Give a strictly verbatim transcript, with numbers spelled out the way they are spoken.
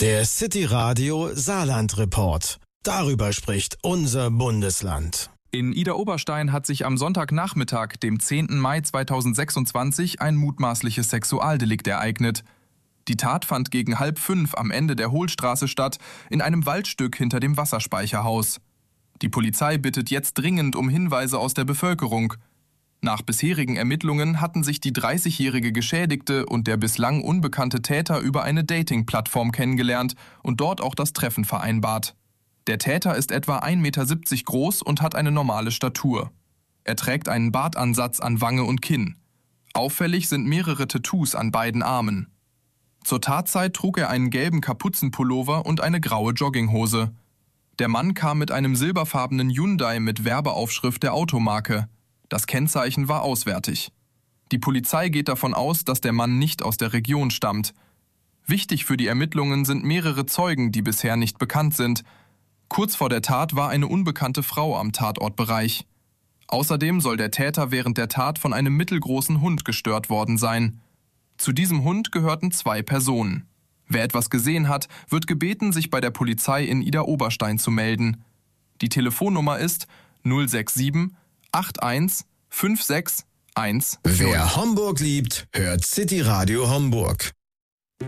Der City Radio Saarland Report. Darüber spricht unser Bundesland. In Idar-Oberstein hat sich am Sonntagnachmittag, dem zehnten Mai zweitausendsechsundzwanzig, ein mutmaßliches Sexualdelikt ereignet. Die Tat fand gegen halb fünf am Ende der Hohlstraße statt, in einem Waldstück hinter dem Wasserspeicherhaus. Die Polizei bittet jetzt dringend um Hinweise aus der Bevölkerung. Nach bisherigen Ermittlungen hatten sich die dreißigjährige Geschädigte und der bislang unbekannte Täter über eine Dating-Plattform kennengelernt und dort auch das Treffen vereinbart. Der Täter ist etwa ein Meter siebzig groß und hat eine normale Statur. Er trägt einen Bartansatz an Wange und Kinn. Auffällig sind mehrere Tattoos an beiden Armen. Zur Tatzeit trug er einen gelben Kapuzenpullover und eine graue Jogginghose. Der Mann kam mit einem silberfarbenen Hyundai mit Werbeaufschrift der Automarke. Das Kennzeichen war auswärtig. Die Polizei geht davon aus, dass der Mann nicht aus der Region stammt. Wichtig für die Ermittlungen sind mehrere Zeugen, die bisher nicht bekannt sind. Kurz vor der Tat war eine unbekannte Frau am Tatortbereich. Außerdem soll der Täter während der Tat von einem mittelgroßen Hund gestört worden sein. Zu diesem Hund gehörten zwei Personen. Wer etwas gesehen hat, wird gebeten, sich bei der Polizei in Idar-Oberstein zu melden. Die Telefonnummer ist null sechs sieben acht eins fünf sechs eins null. Wer Homburg liebt, hört City Radio Homburg.